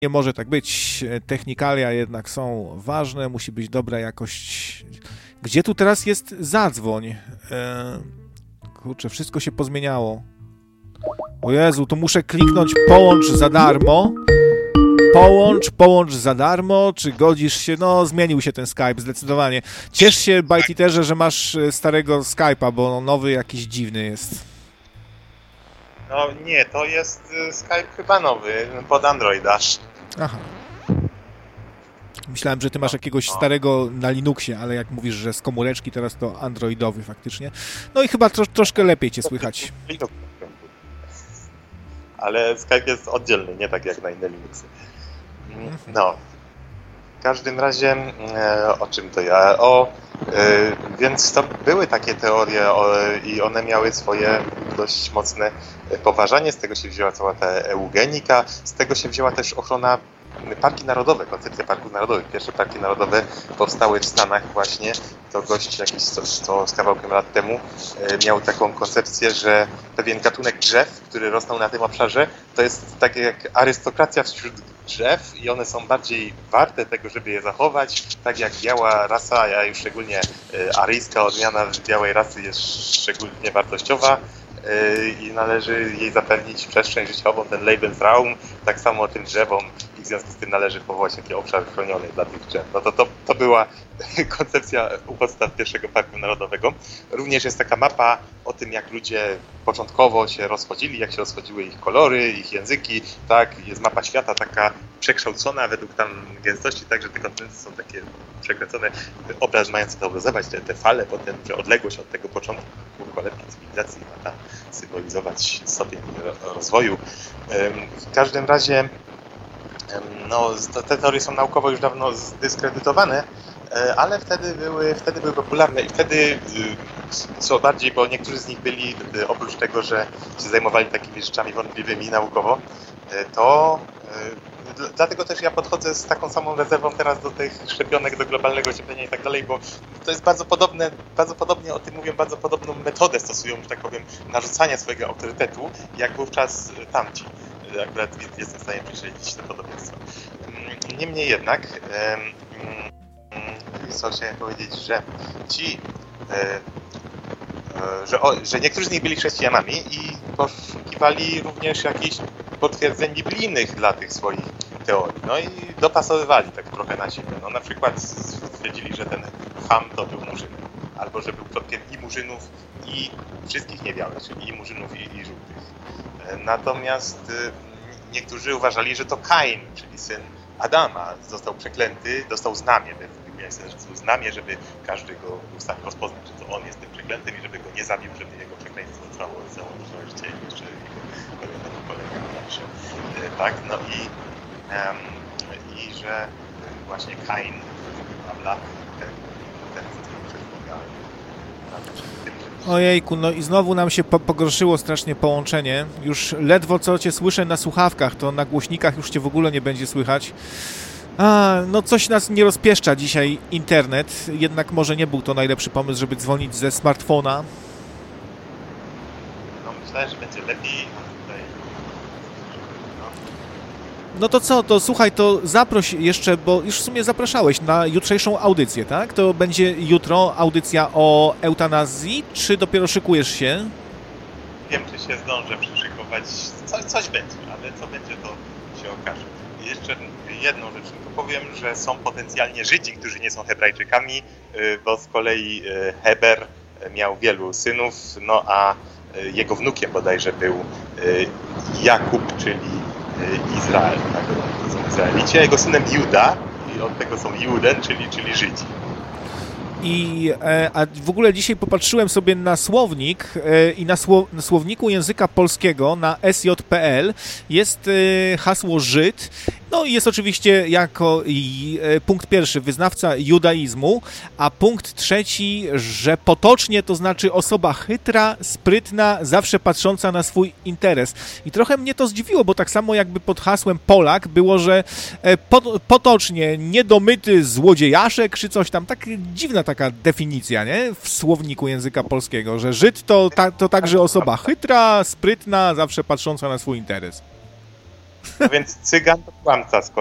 Nie może tak być. Technikalia jednak są ważne, musi być dobra jakość. Gdzie tu teraz jest zadzwoń? Kurczę, wszystko się pozmieniało. O Jezu, to muszę kliknąć połącz za darmo. Połącz za darmo, czy godzisz się? No, zmienił się ten Skype, zdecydowanie. Ciesz się, Bajtiterze, że masz starego Skype'a, bo nowy jakiś dziwny jest. No nie, to jest Skype chyba nowy, pod Androida. Aha. Myślałem, że ty masz jakiegoś starego na Linuxie, ale jak mówisz, że z komóreczki, teraz to androidowy faktycznie. No i chyba troszkę lepiej cię słychać. Ale Skype jest oddzielny, nie tak jak na inne Linuxy. No. W każdym razie, o czym to ja? Więc to były takie teorie i one miały swoje dość mocne poważanie. Z tego się wzięła cała ta eugenika, z tego się wzięła też ochrona parki narodowe, koncepcja parków narodowych. Pierwsze parki narodowe powstały w Stanach właśnie. To gość jakiś co z kawałkiem lat temu miał taką koncepcję, że pewien gatunek drzew, który rosną na tym obszarze, to jest takie jak arystokracja wśród drzew i one są bardziej warte tego, żeby je zachować. Tak jak biała rasa, a już szczególnie aryjska odmiana białej rasy jest szczególnie wartościowa i należy jej zapewnić przestrzeń życiową, ten Lebensraum, tak samo tym drzewom i w związku z tym należy powołać taki obszar chroniony dla tych drzew. No to była koncepcja u podstaw pierwszego Parku Narodowego. Również jest taka mapa o tym, jak ludzie początkowo się rozchodzili, jak się rozchodziły ich kolory, ich języki, tak, jest mapa świata taka przekształcona według tam gęstości, tak, że te kontynenty są takie przekręcone, obraz mający to obrazować, te fale, potem, że odległość od tego początku kolebki cywilizacji ma tam symbolizować stopień rozwoju. W każdym razie no, te teorie są naukowo już dawno zdyskredytowane, ale wtedy były popularne i wtedy co bardziej, bo niektórzy z nich byli, oprócz tego, że się zajmowali takimi rzeczami wątpliwymi naukowo, to dlatego też ja podchodzę z taką samą rezerwą teraz do tych szczepionek, do globalnego ocieplenia i tak dalej, bo to jest bardzo podobnie o tym mówią, bardzo podobną metodę stosują, że tak powiem, narzucania swojego autorytetu, jak wówczas tamci. Akurat jestem w stanie prześledzić te podobieństwa. Niemniej jednak, co chciałem powiedzieć, że ci, że niektórzy z nich byli chrześcijanami i poszukiwali również jakichś potwierdzeń biblijnych dla tych swoich teorii. No i dopasowywali tak trochę na siebie. No na przykład stwierdzili, że ten Ham to był Murzynem, albo że był przodkiem i Murzynów, i wszystkich niebiałych, czyli i Murzynów, i żółtych. Natomiast niektórzy uważali, że to Kain, czyli syn Adama, został przeklęty, dostał znamię, znamię, żeby każdy go w stanie rozpoznać, że to on jest tym przeklętym i żeby go nie zabił, żeby jego przekleństwo trwało całe życie i jeszcze jego pokolenia dalsze. Tak, no i że właśnie Kain, prawda, ten przedpowiadał. Ojejku, no i znowu nam się pogorszyło strasznie połączenie. Już ledwo co cię słyszę na słuchawkach, to na głośnikach już cię w ogóle nie będzie słychać. No coś nas nie rozpieszcza dzisiaj internet, jednak może nie był to najlepszy pomysł, żeby dzwonić ze smartfona. No myślę, że będzie lepiej. No to co, to słuchaj, to zaproś jeszcze, bo już w sumie zapraszałeś na jutrzejszą audycję, tak? To będzie jutro audycja o eutanazji, czy dopiero szykujesz się? Wiem, czy się zdążę przyszykować. Coś będzie, ale co będzie, to się okaże. I jeszcze jedną rzecz tylko powiem, że są potencjalnie Żydzi, którzy nie są Hebrajczykami, bo z kolei Heber miał wielu synów, no a jego wnukiem bodajże był Jakub, czyli Izrael, tak? To są Izraelici, a jego synem Juda i od tego są Juden, czyli Żydzi. A w ogóle dzisiaj popatrzyłem sobie na słownik i na słowniku języka polskiego na sj.pl jest hasło Żyd. No i jest oczywiście jako punkt pierwszy wyznawca judaizmu, a punkt trzeci, że potocznie to znaczy osoba chytra, sprytna, zawsze patrząca na swój interes. I trochę mnie to zdziwiło, bo tak samo jakby pod hasłem Polak było, że potocznie niedomyty złodziejaszek czy coś tam. Tak dziwna taka definicja, nie? W słowniku języka polskiego, że Żyd to także osoba chytra, sprytna, zawsze patrząca na swój interes. No więc cygan to kłamca z